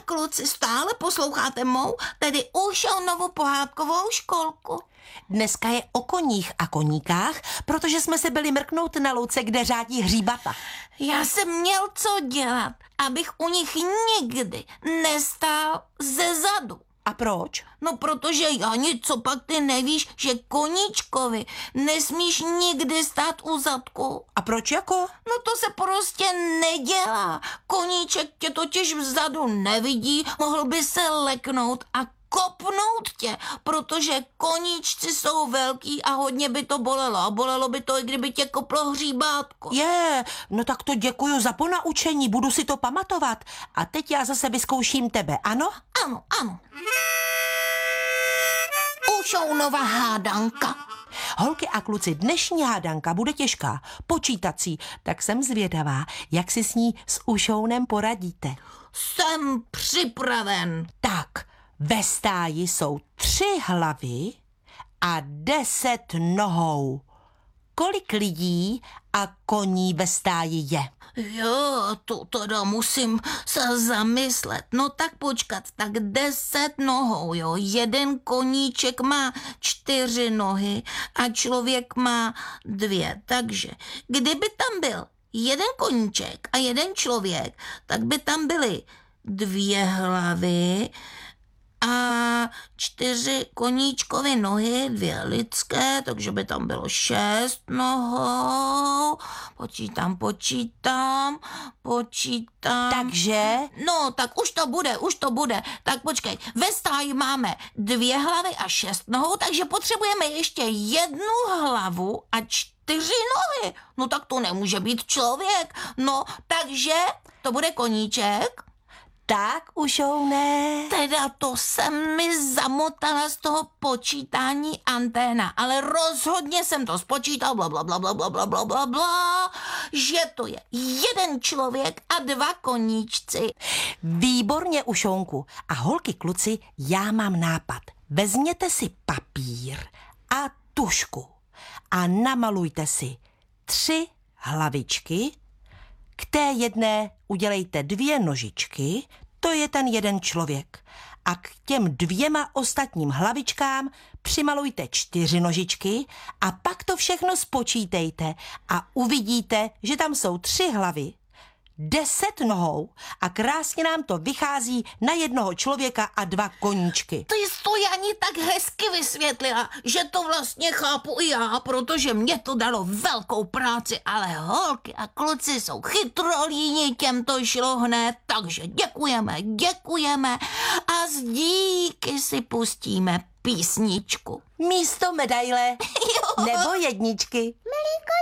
kluci, stále posloucháte mou, tedy Ušounovu pohádkovou školku? Dneska je o koních a koníkách, protože jsme se byli mrknout na louce, kde řádí hříbata. Já jsem měl co dělat, abych u nich nikdy nestál ze zadu. A proč? No protože, Jani, co pak ty nevíš, že koníčkovi nesmíš nikdy stát u zadku? A proč jako? No to se prostě nedělá. Koníček tě totiž vzadu nevidí, mohl by se leknout a kopnout tě, protože koníčci jsou velký a hodně by to bolelo. A bolelo by to, i kdyby tě koplo hříbátko. No tak to děkuju za ponaučení, budu si to pamatovat. A teď já zase vyzkouším tebe, ano? Ano. Ušounova hádanka. Holky a kluci, dnešní hádanka bude těžká, počítací, tak jsem zvědavá, jak si s ní s Ušounem poradíte. Jsem připraven. Tak, ve stáji jsou 3 hlavy a 10 nohou. Kolik lidí a koní ve stáji je? Jo, to teda musím se zamyslet. No tak počkat, tak 10 nohou, jo. Jeden koníček má 4 nohy a člověk má 2. Takže kdyby tam byl jeden koníček a jeden člověk, tak by tam byly 2 hlavy a 4 koníčkovy nohy, 2 lidské, takže by tam bylo 6 nohou. Počítám. Takže? No, tak už to bude. Tak počkej, ve stáji máme 2 hlavy a 6 nohou, takže potřebujeme ještě 1 hlavu a 4 nohy. No tak to nemůže být člověk. No, takže to bude koníček. Tak, Ušoune. Teda to se mi zamotala z toho počítání anténa, ale rozhodně jsem to spočítal, blablabla, že to je 1 člověk a 2 koníčci. Výborně, Ušounku. A holky, kluci, já mám nápad. Vezměte si papír a tužku a namalujte si 3 hlavičky. K té jedné udělejte 2 nožičky, to je ten 1 člověk. A k těm 2 ostatním hlavičkám přimalujte 4 nožičky a pak to všechno spočítejte a uvidíte, že tam jsou 3 hlavy, 10 nohou a krásně nám to vychází na 1 člověka a 2 koníčky. Ty jsi to, Jani, tak hezky vysvětlila, že to vlastně chápu i já, protože mě to dalo velkou práci, ale holky a kluci jsou chytrolíni, těm to šlo hned, takže děkujeme a z díky si pustíme písničku. Místo medaile nebo jedničky.